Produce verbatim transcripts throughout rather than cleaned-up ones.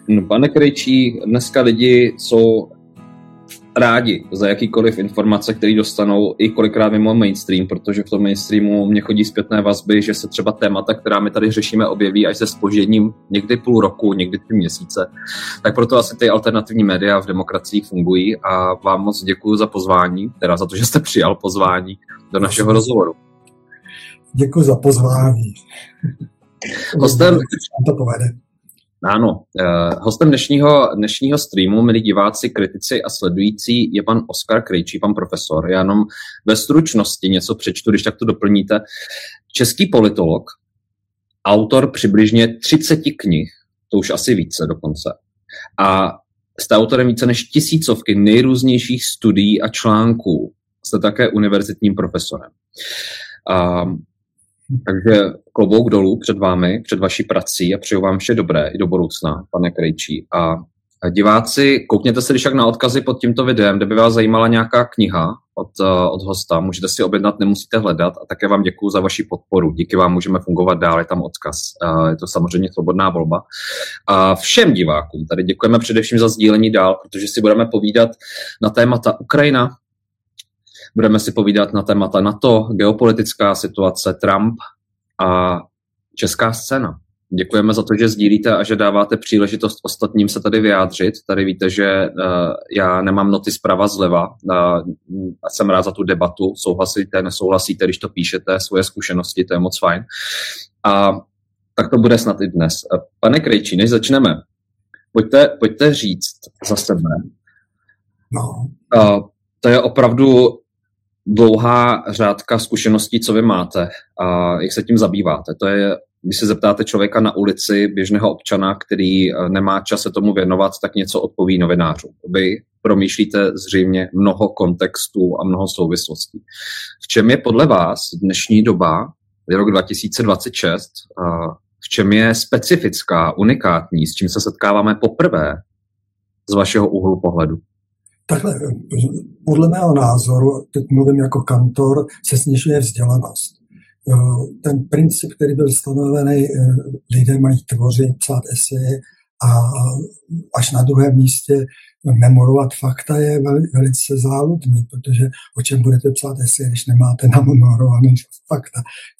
No, pane Krejčí, dneska lidi jsou rádi za jakýkoliv informace, které dostanou i kolikrát mimo mainstream, protože v tom mainstreamu mě chodí zpětné vazby, že se třeba témata, která my tady řešíme, objeví až se zpožděním někdy půl roku, někdy tři měsíce. Tak proto asi ty alternativní média v demokracii fungují a vám moc děkuji za pozvání, teda za to, že jste přijal pozvání do našeho rozhovoru. Děkuji za pozvání. Hostem, to povede. Ano, eh, hostem dnešního, dnešního streamu, milí diváci, kritici a sledující, je pan Oskar Krejčí, pan profesor. Já jenom ve stručnosti něco přečtu, když tak to doplníte. Český politolog, autor přibližně třicet knih, to už asi více dokonce, a jste autorem více než tisícovky nejrůznějších studií a článků. Jste také univerzitním profesorem. A Takže klobouk dolů před vámi, před vaší prací a přeju vám vše dobré i do budoucna, pane Krejčí. A diváci, koukněte se když tak na odkazy pod tímto videem, kde by vás zajímala nějaká kniha od, od hosta. Můžete si objednat, nemusíte hledat a také vám děkuju za vaši podporu. Díky vám můžeme fungovat dál, je tam odkaz. Je to samozřejmě svobodná volba. A všem divákům tady děkujeme především za sdílení dál, protože si budeme povídat na témata Ukrajina, budeme si povídat na témata NATO, geopolitická situace, Trump a česká scéna. Děkujeme za to, že sdílíte a že dáváte příležitost ostatním se tady vyjádřit. Tady víte, že uh, já nemám noty zprava zleva. Uh, jsem rád za tu debatu. Souhlasíte, nesouhlasíte, když to píšete, svoje zkušenosti, to je moc fajn. A tak to bude snad i dnes. Uh, pane Krejčí, než začneme, pojďte, pojďte říct za sebe. No. Uh, to je opravdu dlouhá řádka zkušeností, co vy máte a jak se tím zabýváte. To je, když se zeptáte člověka na ulici, běžného občana, který nemá čas se tomu věnovat, tak něco odpoví novinářům. Vy promýšlíte zřejmě mnoho kontextů a mnoho souvislostí. V čem je podle vás dnešní doba, je rok dva tisíce dvacet šest, v čem je specifická, unikátní, s čím se setkáváme poprvé z vašeho úhlu pohledu? Takhle, podle mého názoru, teď mluvím jako kantor, se snižuje vzdělanost. Ten princip, který byl stanovený, lidé mají tvořit, psát eseje a až na druhém místě memorovat fakta, je velice záludný, protože o čem budete psát eseje, když nemáte namemorované fakta.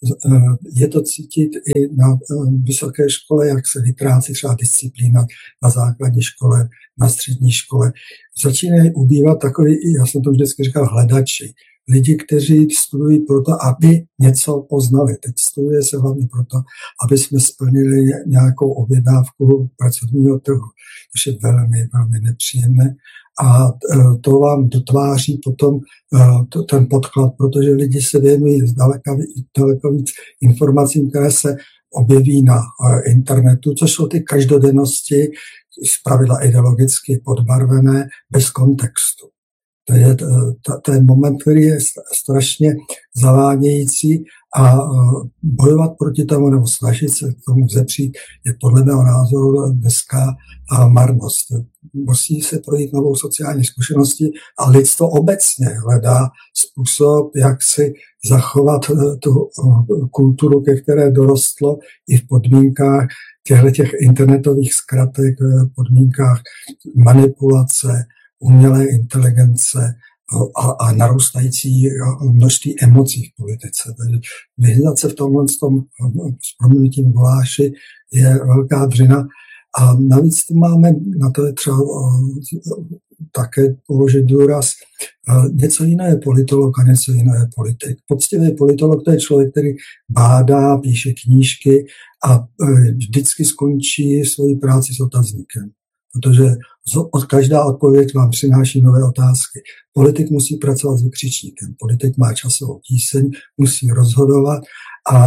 Je to cítit i na vysoké škole, jak se vytrácí třeba disciplína na základní škole, na střední škole. Začínají ubývat takový, já jsem to vždycky říkal, hledači. Lidi, kteří studují proto, aby něco poznali. Teď studuje se hlavně proto, aby jsme splnili nějakou objednávku pracovního trhu, což je velmi, velmi nepříjemné. A to vám dotváří potom ten podklad, protože lidi se věnují zdaleka, daleko víc informacím, které se objeví na internetu, což jsou ty každodennosti, zpravidla ideologicky podbarvené, bez kontextu. To je ten moment, který je strašně zavádějící a bojovat proti tomu nebo snažit se k tomu vzepřít je podle mého názoru dneska marnost. Musí se projít novou sociální zkušenosti a lidstvo obecně hledá způsob, jak si zachovat tu kulturu, ke které dorostlo i v podmínkách těchto internetových zkratek, podmínkách manipulace, umělé inteligence a, a narůstající množství emocí v politice. Takže vyhnat se v tomhle tom s proměnitím guláši je velká dřina. A navíc tu máme, na to je třeba také položit důraz, něco jiného je politolog a něco jiného je politik. Poctivý politolog to je člověk, který bádá, píše knížky a vždycky skončí svoji práci s otazníkem. Protože od každá odpověď vám přináší nové otázky. Politik musí pracovat s vykřičníkem, politik má časovou tíseň, musí rozhodovat a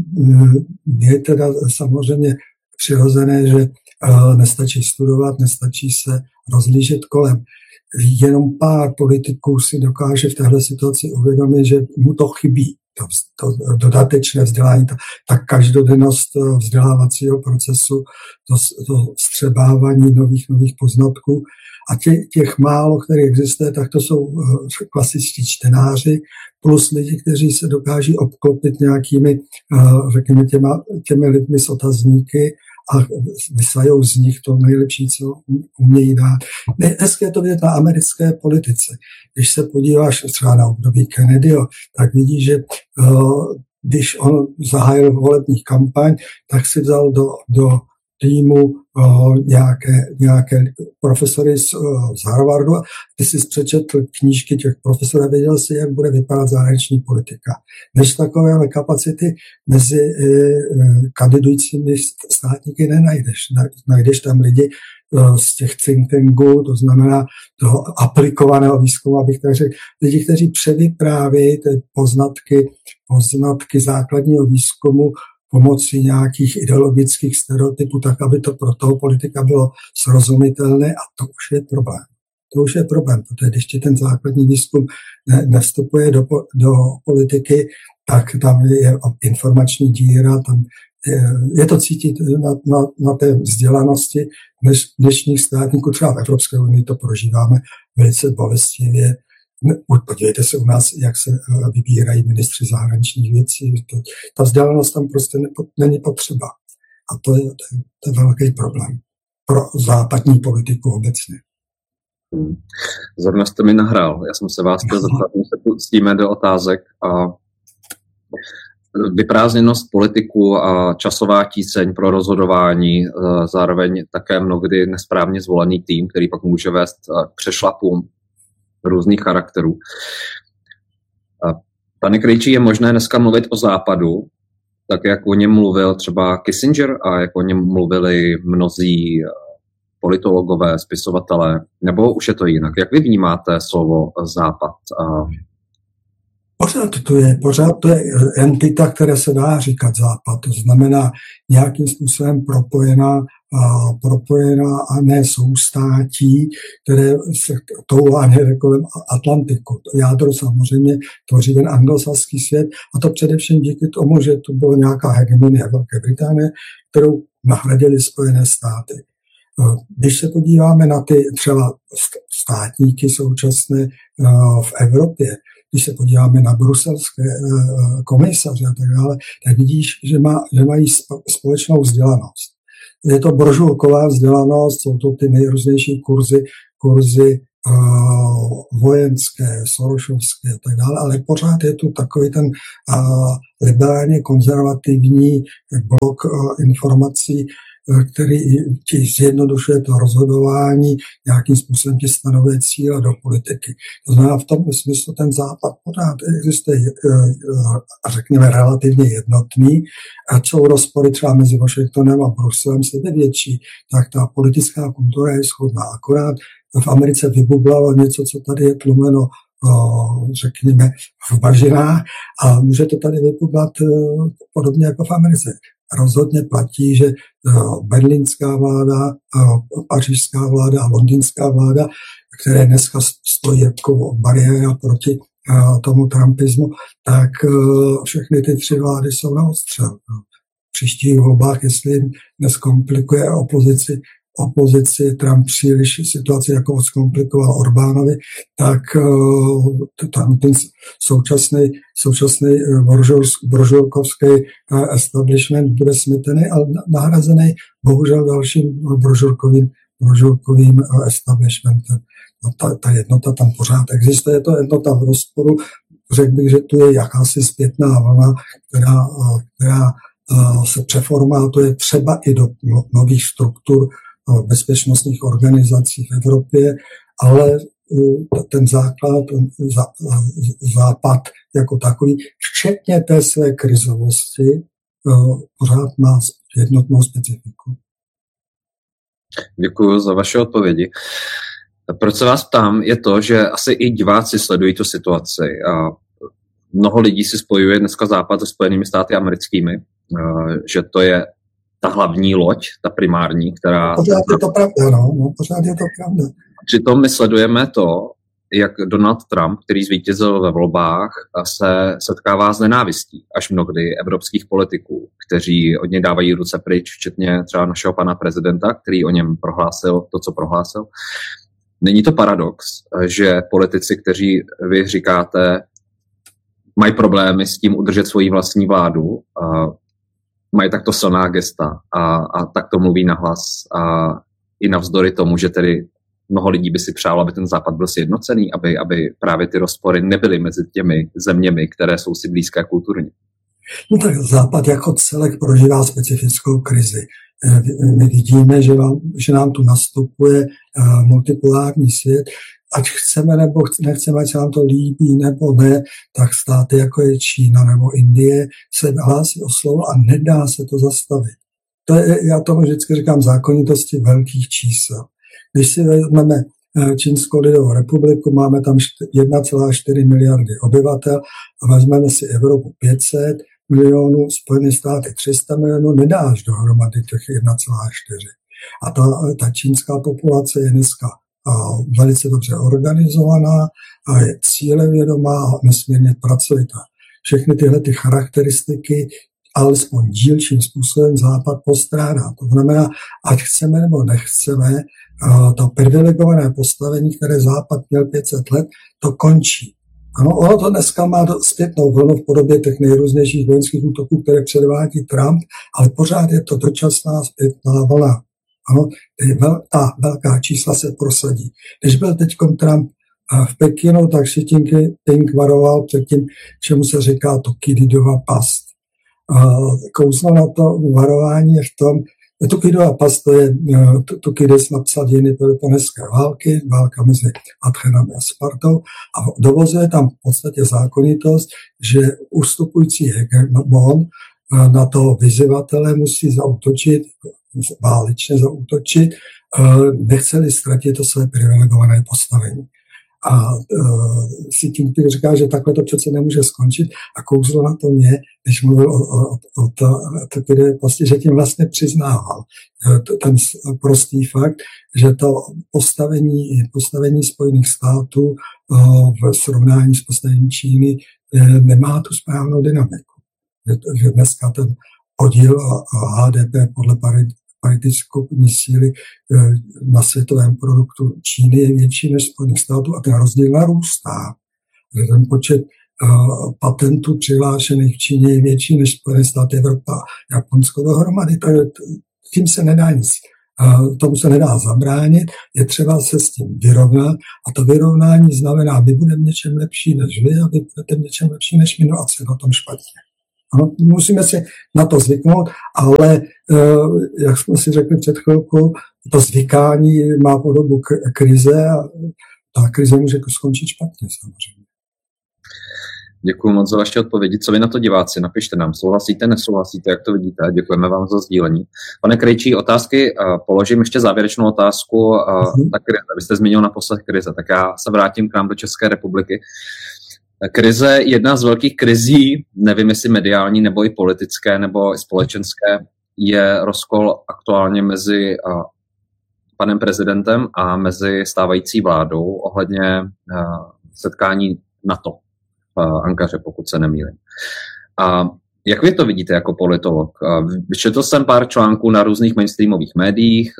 je teda samozřejmě přirozené, že nestačí studovat, nestačí se rozlížet kolem. Jenom pár politiků si dokáže v téhle situaci uvědomit, že mu to chybí, to, to dodatečné vzdělání, ta, ta každodennost vzdělávacího procesu, to, to vstřebávání nových, nových poznatků. A tě, těch málo, které existuje, tak to jsou klasičtí čtenáři, plus lidi, kteří se dokáží obklopit nějakými, řekněme, těma, těmi lidmi s otazníky a vysvajou z nich to nejlepší, co umějí dát. Dneska je to vidět na americké politice. Když se podíváš třeba na období Kennedyho, tak vidíš, že když on zahájil volební kampaň, tak si vzal do, do týmu uh, nějaké, nějaké profesory z, uh, z Harvardu. Ty jsi přečetl knížky těch profesorů a věděl si, jak bude vypadat zahraniční politika. Než takové kapacity mezi uh, kandidujícími státníky nenajdeš. Najdeš tam lidi uh, z těch think tanků, to znamená toho aplikovaného výzkumu, abych tak řekl, lidi, kteří převyprávějí ty poznatky, poznatky základního výzkumu pomocí nějakých ideologických stereotypů, tak aby to pro toho politika bylo srozumitelné, a to už je problém. To už je problém, protože když ti ten základní výzkum ne, nevstupuje do, do politiky, tak tam je informační díra, tam je, je to cítit na, na, na té vzdělanosti dneš, dnešních státníků, třeba v Evropské unii to prožíváme velice bolestivě. Podívejte se u nás, jak se vybírají ministři zahraničních věcí. To, ta vzdělanost tam prostě nepo, není potřeba. A to je, to, je, to je velký problém pro západní politiku obecně. Hmm. Zrovna jste mi nahrál. Já jsem se vás chtěl zeptat, my se pustíme do otázek. A vyprázdněnost politiku a časová tíseň pro rozhodování, zároveň také mnohdy nesprávně zvolený tým, který pak může vést k přešlapům různých charakterů. Pane Krejčí, je možné dneska mluvit o Západu, tak jak o něm mluvil třeba Kissinger a jak o něm mluvili mnozí politologové, spisovatelé, nebo už je to jinak? Jak vy vnímáte slovo Západ? Pořád to je, pořád to je entita, která se dá říkat Západ. To znamená nějakým způsobem propojená, a propojená a ne soustátí, které se toulá někde kolem Atlantiku. To jádro samozřejmě tvoří ten anglosaský svět, a to především díky tomu, že tu byla nějaká hegemonie Velké Británie, kterou nahradily Spojené státy. Když se podíváme na ty třeba státníky současné v Evropě, když se podíváme na bruselské komisaře a tak dále, tak vidíš, že, má, že mají společnou vzdělanost. Je to brožurková vzdělanost, jsou to ty nejrůznější kurzy, kurzy uh, vojenské, sorošovské a tak dále, ale pořád je tu takový ten uh, liberálně konzervativní blok uh, informací, který ti zjednodušuje to rozhodování, nějakým způsobem ti stanovuje cíle do politiky. To znamená, v tom smyslu ten Západ pořád existuje, řekněme, relativně jednotný, a jsou rozpory třeba mezi Washingtonem a Bruselem sebevětší, tak ta politická kultura je shodná. Akorát v Americe vybublalo něco, co tady je tlumeno, řekněme, v bažinách, a může to tady vybublat podobně jako v Americe. Rozhodně platí, že berlínská vláda, pařížská vláda a londýnská vláda, které dneska stojí jako bariéra proti tomu trumpismu, tak všechny ty tři vlády jsou na odstřel. V příštích volbách, jestli jim neskomplikuje opozici, opozici Trump příliš situaci jako zkomplikoval Orbánovi, tak tam ten současný, současný brožurkovský establishment bude smetený a nahrazený bohužel dalším brožurkovým, brožurkovým establishmentem. No ta, ta jednota tam pořád existuje, je to jednota v rozporu. Řekl bych, že tu je jakási zpětná vlna, která, která se přeformátuje třeba i do nových struktur bezpečnostních organizací v Evropě, ale ten základ, ten západ jako takový, včetně té své krizovosti, pořád má jednotnou specifiku. Děkuji za vaše odpovědi. Proč se vás ptám, je to, že asi i diváci sledují tu situaci a mnoho lidí si spojuje dneska Západ se Spojenými státy americkými, že to je ta hlavní loď, ta primární, která... Pořád je to pravda, no, no pořád je to pravda. Přitom my sledujeme to, jak Donald Trump, který zvítězil ve volbách, se setkává s nenávistí až mnohdy evropských politiků, kteří od něj dávají ruce pryč, včetně třeba našeho pana prezidenta, který o něm prohlásil to, co prohlásil. Není to paradox, že politici, kteří vy říkáte, mají problémy s tím udržet svoji vlastní vládu, mají takto silná gesta a, a takto mluví nahlas a i navzdory tomu, že tedy mnoho lidí by si přálo, aby ten Západ byl sjednocený, aby, aby právě ty rozpory nebyly mezi těmi zeměmi, které jsou si blízké kulturně. No tak Západ jako celek prožívá specifickou krizi. My vidíme, že, vám, že nám tu nastupuje multipolární svět, ať chceme nebo nechceme, ať se nám to líbí nebo ne, tak státy jako je Čína nebo Indie se hlásí o slovo a nedá se to zastavit. To je, já tomu vždycky říkám, zákonitosti velkých čísel. Když si vezmeme Čínskou lidovou republiku, máme tam jedna celá čtyři miliardy obyvatel a vezmeme si Evropu pět set milionů, Spojené státy tři sta milionů, nedáš dohromady těch jedna celá čtyři. A ta, ta čínská populace je dneska velice dobře organizovaná a je cílevědomá a nesmírně pracovitá. Všechny tyhle ty charakteristiky alespoň dílčím způsobem Západ postrádá. To znamená, ať chceme nebo nechceme, to privilegované postavení, které Západ měl pět set let, to končí. Ano, ono to dneska má zpětnou vlnu v podobě těch nejrůznějších vojenských útoků, které předvádí Trump, ale pořád je to dočasná zpětná vlna. Ano, ta velká čísla se prosadí. Když byl teď Trump v Pekinu, tak Xi Jinping varoval před tím, čemu se říká Tukididova past. Kouzlo na to varování je v tom, Tukididova past, to je, Tukidis napsal dějiny peloponeské války, válka mezi Athénami a Spartou a dovozuje tam v podstatě zákonitost, že ustupující hegemon na toho vyzývatele musí zaútočit, válečně zaútočit, nechceli ztratit to své privilegované postavení. A si tím, který říká, že takhle to přece nemůže skončit a kouzlo na tom je, když mluvil o, o, o to, to kde prostě, že tím vlastně přiznával ten prostý fakt, že to postavení, postavení Spojených států v srovnání s postavením Číny nemá tu správnou dynamiku. Že dneska ten podíl H D P podle paritní kupní síly na světovém produktu Číny je větší než Spojených států a ten rozdíl narůstá. Ten počet patentů přihlášených v Číně je větší než Spojené státy, Evropa a Japonsko dohromady. Tím se nedá nic. Tomu se nedá zabránit, je třeba se s tím vyrovnat a to vyrovnání znamená, my budeme něčem lepší než vy a vy budete něčem lepší než my, no a co je na tom špatně. Ano, musíme si na to zvyknout, ale jak jsme si řekli před chvilkou, to zvykání má podobu krize a ta krize může skončit špatně samozřejmě. Děkuji moc za vaše odpovědi. Co vy na to diváci? Napište nám, souhlasíte, nesouhlasíte, jak to vidíte. Děkujeme vám za sdílení. Pane Krejčí, otázky položím ještě závěrečnou otázku. Mm-hmm. Tak vy jste zmínil naposled krize, tak já se vrátím k nám do České republiky. Krize, jedna z velkých krizí, nevím jestli mediální, nebo i politické, nebo i společenské, je rozkol aktuálně mezi panem prezidentem a mezi stávající vládou ohledně setkání NATO v Ankaře, pokud se nemýlím. A jak vy to vidíte jako politolog? Četl jsem pár článků na různých mainstreamových médiích.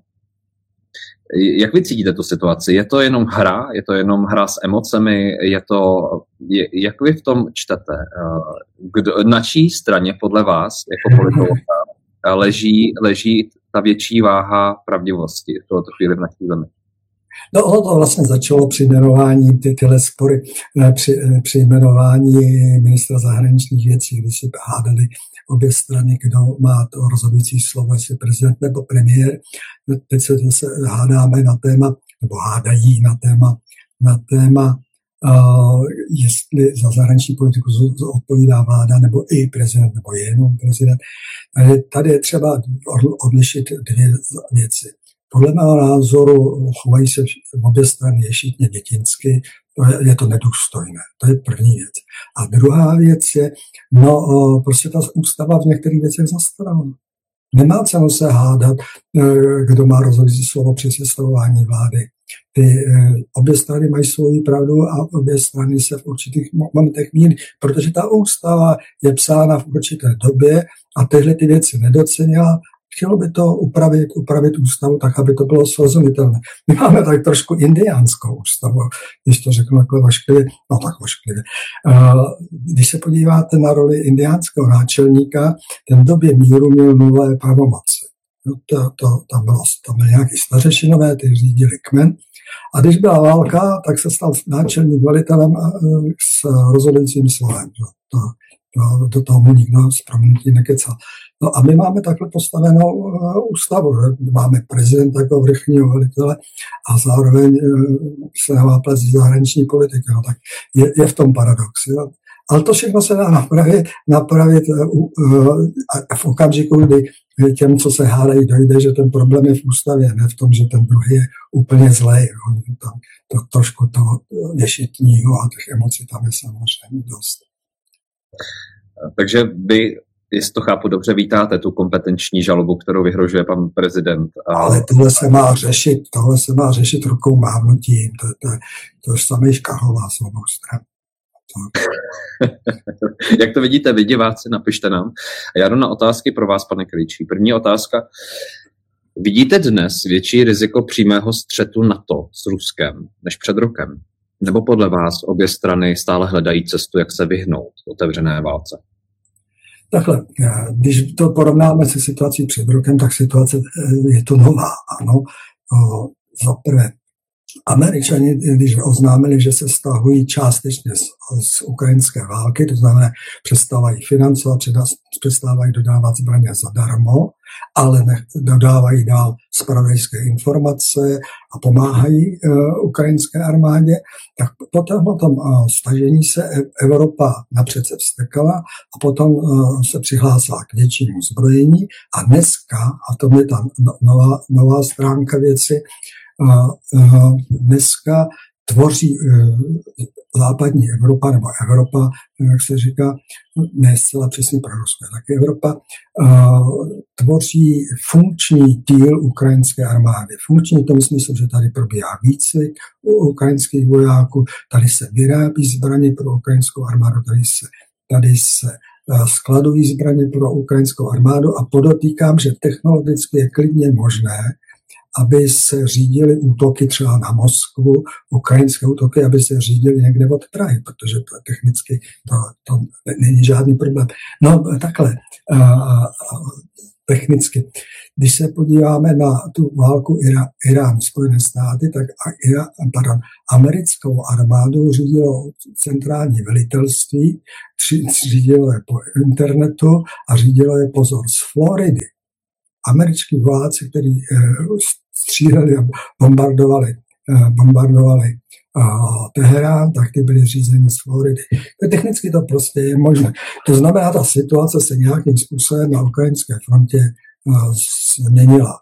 Jak vy cítíte tu situaci? Je to jenom hra? Je to jenom hra s emocemi? Je to, je, jak vy v tom čtete? Kdo, na čí straně podle vás jako politologa leží, leží ta větší váha pravdivosti v této chvíli v naší zemi? No, ono to vlastně začalo při jmenování, ty, tyhle spory, při, při jmenování ministra zahraničních věcí, kdy se hádali obě strany, kdo má to rozhodující slovo, jestli prezident nebo premiér. Teď se zase hádáme na téma, nebo hádají na téma, na téma uh, jestli za zahraniční politiku odpovídá vláda, nebo i prezident, nebo jenom prezident. Tady je třeba odlišit dvě věci. Podle mého názoru chovají se obě strany ješitně dětinsky, je to nedůstojné, to je první věc. A druhá věc je, no prostě ta ústava v některých věcech zastarala. Nemá cenu se hádat, kdo má rozhodující slovo při sestavování vlády. Ty obě strany mají svoji pravdu a obě strany se v určitých momentech míří, protože ta ústava je psána v určité době a tyhle ty věci nedocenila, chtělo by to upravit, upravit ústavu tak, aby to bylo srozumitelné. My máme tak trošku indiánskou ústavu, když to řeknu takhle ošklivě, no tak ošklivě. Když se podíváte na roli indiánského náčelníka, ten v době míru měl nulové pravomoci. No to, to, tam, bylo, tam byly nějaký stařešinové, ty řídili kmen. A když byla válka, tak se stal náčelník velitelem s rozhodujícím slovem. To, to, do toho mu nikdo z prominentí nekecal. No a my máme takhle postavenou ústavu, že máme prezidenta jako vrchního velitele a zároveň se neváplezí zahraniční politiky. No tak je, je v tom paradox. Jo. Ale to všechno se dá napravit, napravit v okamžiku, kdy těm, co se hádají, dojde, že ten problém je v ústavě, ne v tom, že ten druhý je úplně zlej. Tam to, trošku toho ješitního a těch emocí tam je samozřejmě dost. Takže vy, jestli to chápu dobře, vítáte tu kompetenční žalobu, kterou vyhrožuje pan prezident. A... Ale tohle se má řešit, tohle se má řešit rukou mávnutím. To, to, to je samý Škarhová s obou stran. Jak to vidíte vy, diváci, napište nám. A já jdu na otázky pro vás, pane Krejčí. První otázka. Vidíte dnes větší riziko přímého střetu NATO s Ruskem než před rokem? Nebo podle vás obě strany stále hledají cestu, jak se vyhnout otevřené válce? Takhle, když to porovnáme se situací před rokem, tak situace je to nová. Ano, za prvé, Američani, když oznámili, že se stahují částečně z, z ukrajinské války, to znamená, přestávají financovat, přestávají dodávat zbraně zadarmo, ale ne, dodávají dál zpravodajské informace a pomáhají uh, ukrajinské armádě, tak potom o tom uh, stažení se Evropa napřed se vztekala a potom uh, se přihlásila k většímu zbrojení a dneska, a to je ta no, nová, nová stránka věci, uh, uh, dneska tvoří uh, západní Evropa, nebo Evropa, jak se říká, ne zcela přesně pro Rusko, taky Evropa, uh, tvoří funkční díl ukrajinské armády. Funkční v tom smyslu, že tady probíhá výcvik u ukrajinských vojáků, tady se vyrábí zbraně pro ukrajinskou armádu, tady se, tady se uh, skladují zbraně pro ukrajinskou armádu a podotýkám, že technologicky je klidně možné, aby se řídily útoky třeba na Moskvu, ukrajinské útoky, aby se řídily někde od Prahy, protože to technicky to, to není žádný problém. No takhle, uh, technicky. Když se podíváme na tu válku Irá, Irán, Spojené státy, tak Irá, pardon, americkou armádu řídilo centrální velitelství, řídilo je po internetu a řídilo je pozor z Floridy. Američtí vojáci, kteří uh, stříleli a bombardovali, uh, bombardovali uh, Teherán, tak ty byly řízeni z Floridy. To technicky to prostě je možné. To znamená, ta situace se nějakým způsobem na ukrajinské frontě uh, změnila.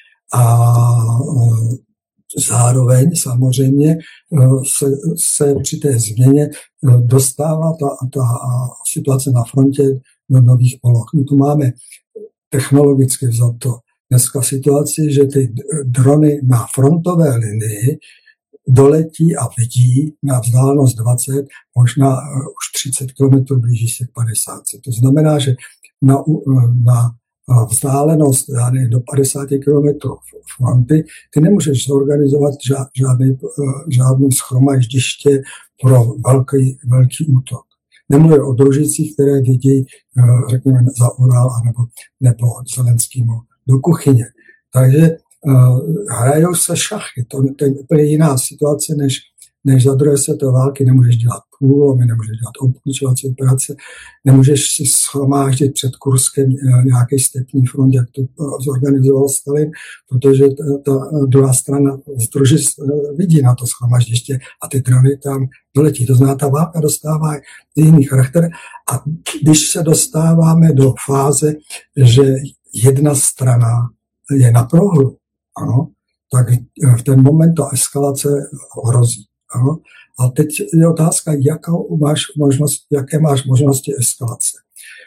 A uh, zároveň samozřejmě uh, se, se při té změně uh, dostává ta, ta uh, situace na frontě do nových poloh. My tu máme technologicky vzato dneska situaci, že ty drony na frontové linii doletí a vidí na vzdálenost dvacet, možná už třicet kilometrů, blíží se k padesát. To znamená, že na, na vzdálenost do padesát kilometrů fronty ty nemůžeš zorganizovat žádný, žádný shromaždiště pro velký, velký útok. Nemluvím o družicích, které vidí, řekněme, za Ural nebo, nebo Zelenskýmu do kuchyně. Takže uh, hrajou se šachy. To, to je úplně jiná situace, než, než za druhé světové války. Nemůžeš dělat průlomy, nemůžeš dělat obklíčovací operace, nemůžeš si shromáždit před Kurskem nějaký stepní front, jak to zorganizoval Stalin, protože ta, ta druhá strana združi vidí na to shromáždiště a ty drony tam doletí. To znamená, ta válka dostává jiný charakter a když se dostáváme do fáze, že jedna strana je na prohru, ano, tak v ten moment ta eskalace hrozí. Ano. A teď je otázka, jakou máš možnost, jaké máš možnosti eskalace.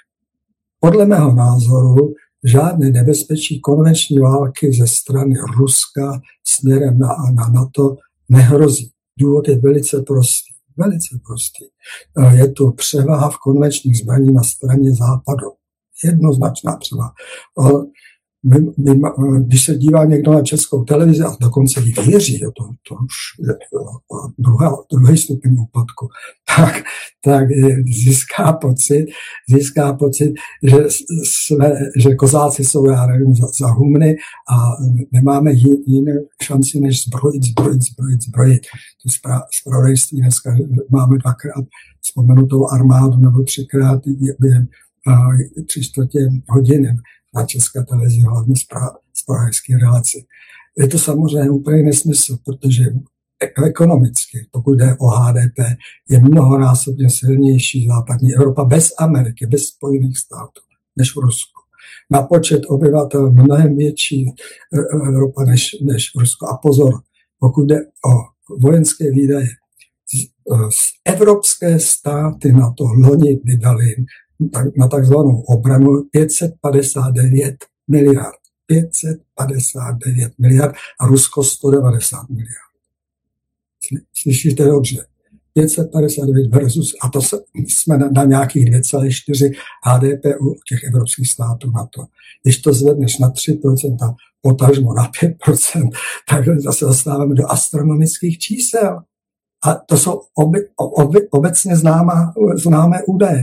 Podle mého názoru žádné nebezpečí konvenční války ze strany Ruska směrem na, na NATO nehrozí. Důvod je velice prostý. Velice prostý. Je to převaha v konvenčních zbraní na straně západu. Jednoznačná převaha. my, my, když se dívá někdo na Českou televizi a dokonce jí věří, to, to už je druhá, druhý stupeň úpadku, tak, tak získá pocit, získá pocit, že, jsme, že kozáci jsou, já nevím, za, za humny a nemáme jiné šanci, než zbrojit, zbrojit, zbrojit, zbrojit. To zpravodajství dneska máme dvakrát vzpomenutou armádu nebo třikrát během tři čtvrtě hodiny na České televizi, hlavně zpravodajské relaci. Je to samozřejmě úplně nesmysl, protože ekonomicky, pokud jde o H D P, je mnohonásobně silnější západní Evropa bez Ameriky, bez Spojených států, než v Rusku. Na počet obyvatel mnohem větší Evropa než, než v Rusku. A pozor, pokud jde o vojenské výdaje, z evropské státy na to loni vydali na takzvanou obranu pět set padesát devět miliard. pět set padesát devět miliard a Rusko sto devadesát miliard. Slyšíte dobře. pět set padesát devět versus, a to jsme na, na nějakých dvě celá čtyři H D P u těch evropských států na to. Když to zvedneš na tři procenta, potažmo na pět procent, tak zase dostáváme do astronomických čísel. A to jsou oby, oby, obecně známá, známé údaje.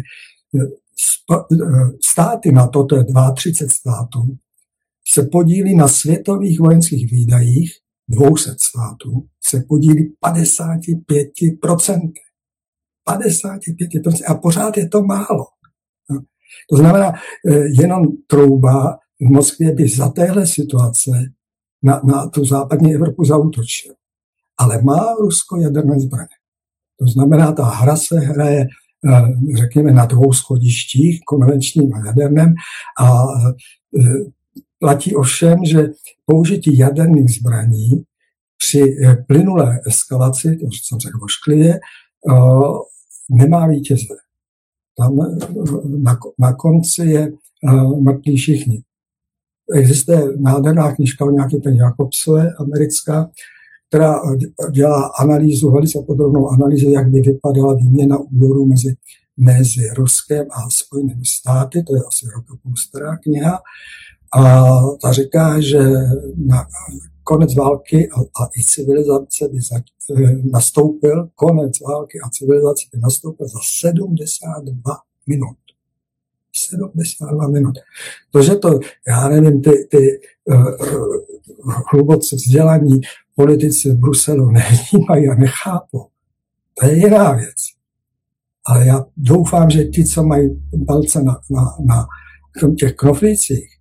Státy na to, to je třicet dva států, se podílí na světových vojenských výdajích, dvě stě států, se podílí padesát pět procent. padesát pět procent. A pořád je to málo. To znamená, jenom trouba v Moskvě by za téhle situace na, na tu západní Evropu zaútočil. Ale má Rusko jaderné zbraně. To znamená, ta hra se hraje, řekněme, na dvou schodištích, konvenčním a jaderném, a platí ovšem, že použití jaderných zbraní při plynulé eskalaci, to jsem řekl ošklivě, nemá vítěze. Tam na, na konci je mrtví všichni. Existuje nádherná knížka o nějaké paní Jakobsové, americká, která dělá analýzu, velice podrobnou analýzu, jak by vypadala výměna úvěrů mezi, mezi Ruskem a Spojenými státy, to je asi rok a půl stará kniha, a ta říká, že na konec války a, a i civilizace by za, nastoupil, konec války a civilizace by nastoupil za sedmdesát dva minut. sedmdesát dva minut. To, že to, já nevím, ty, ty uh, hluboce vzdělaní politici v Bruselu nevnímají a nechápou. To je jiná věc. Ale já doufám, že ti, co mají palce na, na, na těch knoflících,